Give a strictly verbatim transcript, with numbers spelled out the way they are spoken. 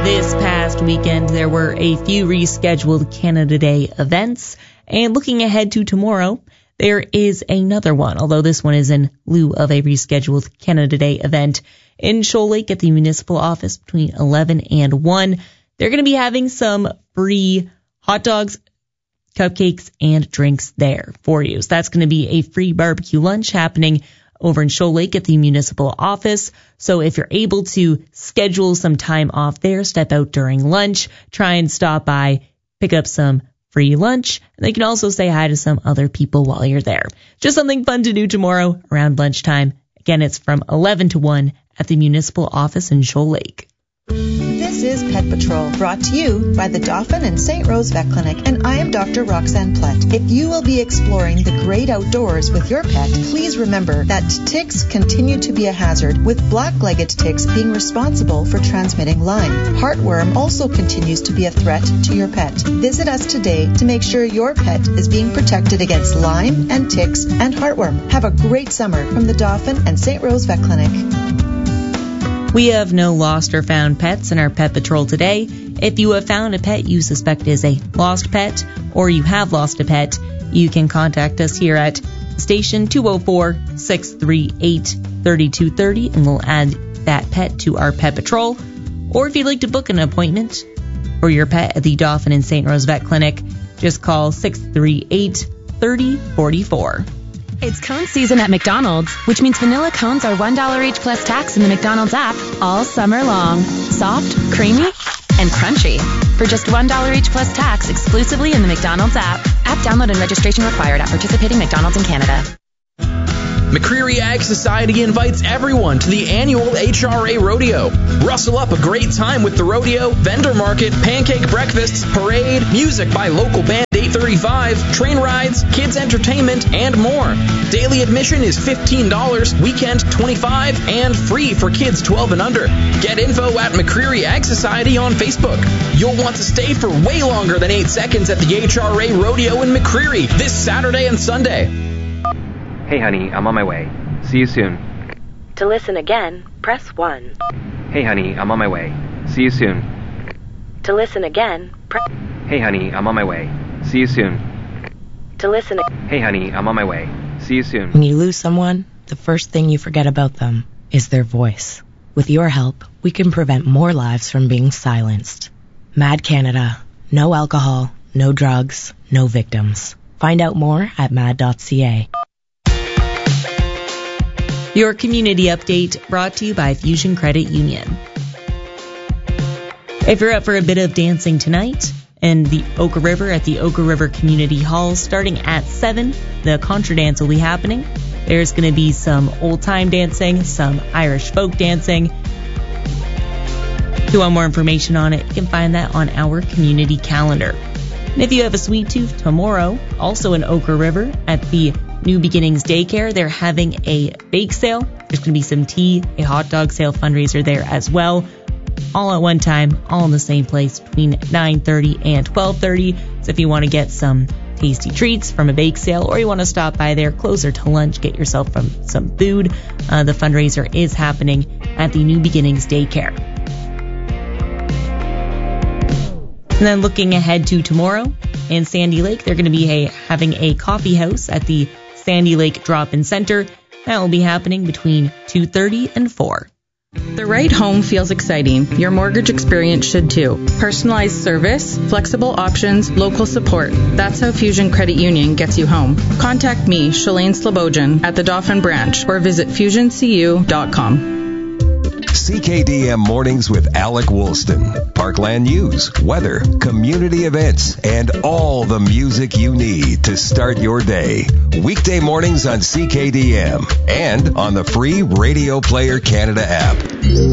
This past weekend, there were a few rescheduled Canada Day events, and looking ahead to tomorrow, there is another one, although this one is in lieu of a rescheduled Canada Day event in Shoal Lake at the municipal office between eleven and one. They're going to be having some free hot dogs, cupcakes, and drinks there for you. So that's going to be a free barbecue lunch happening over in Shoal Lake at the municipal office. So if you're able to schedule some time off there, step out during lunch, try and stop by, pick up some free lunch, and they can also say hi to some other people while you're there. Just something fun to do tomorrow around lunchtime. Again, it's from eleven to one at the municipal office in Shoal Lake. This is Pet Patrol, brought to you by the Dauphin and Saint Rose Vet Clinic, and I am Doctor Roxanne Plett. If you will be exploring the great outdoors with your pet, please remember that ticks continue to be a hazard, with black-legged ticks being responsible for transmitting Lyme. Heartworm also continues to be a threat to your pet. Visit us today to make sure your pet is being protected against Lyme and ticks and heartworm. Have a great summer from the Dauphin and Saint Rose Vet Clinic. We have no lost or found pets in our Pet Patrol today. If you have found a pet you suspect is a lost pet, or you have lost a pet, you can contact us here at station two oh four, six three eight, three two three oh, and we'll add that pet to our Pet Patrol. Or if you'd like to book an appointment for your pet at the Dauphin and Saint Rose Vet Clinic, just call six three eight, three oh four four. It's cone season at McDonald's, which means vanilla cones are one dollar each plus tax in the McDonald's app all summer long. Soft, creamy, and crunchy. For just one dollar each plus tax exclusively in the McDonald's app. App download and registration required at participating McDonald's in Canada. McCreary Ag Society invites everyone to the annual H R A Rodeo. Rustle up a great time with the rodeo, vendor market, pancake breakfasts, parade, music by local band eight thirty-five, train rides, kids entertainment, and more. Daily admission is fifteen dollars, weekend twenty-five dollars, and free for kids twelve and under. Get info at McCreary Ag Society on Facebook. You'll want to stay for way longer than eight seconds at the H R A Rodeo in McCreary this Saturday and Sunday. Hey honey, I'm on my way. See you soon. To listen again, press one. Hey honey, I'm on my way. See you soon. To listen again, press... Hey honey, I'm on my way. See you soon. To listen... Hey honey, I'm on my way. See you soon. When you lose someone, the first thing you forget about them is their voice. With your help, we can prevent more lives from being silenced. Mad Canada. No alcohol, no drugs, no victims. Find out more at mad dot c a. Your community update brought to you by Fusion Credit Union. If you're up for a bit of dancing tonight in the Oka River at the Oka River Community Hall, starting at seven, the contra dance will be happening. There's going to be some old-time dancing, some Irish folk dancing. If you want more information on it, you can find that on our community calendar. And if you have a sweet tooth, tomorrow, also in Oka River at the New Beginnings Daycare, they're having a bake sale. There's going to be some tea, a hot dog sale fundraiser there as well. All at one time, all in the same place between nine thirty and twelve thirty. So if you want to get some tasty treats from a bake sale, or you want to stop by there closer to lunch, get yourself from some food, uh, the fundraiser is happening at the New Beginnings Daycare. And then looking ahead to tomorrow in Sandy Lake, they're going to be a, having a coffee house at the Sandy Lake Drop-In Center. That will be happening between two thirty and four. The right home feels exciting. Your mortgage experience should too. Personalized service, flexible options, local support. That's how Fusion Credit Union gets you home. Contact me, Shalane Slobodjan, at the Dauphin branch, or visit fusion c u dot com. C K D M Mornings with Alec Woolston. Parkland news, weather, community events, and all the music you need to start your day. Weekday mornings on C K D M and on the free Radio Player Canada app.